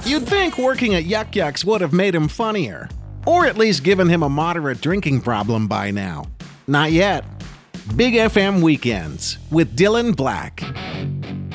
You'd think working at Yuck Yucks would have made him funnier, or at least given him a moderate drinking problem by now. Not yet. Big FM Weekends with Dylan Black.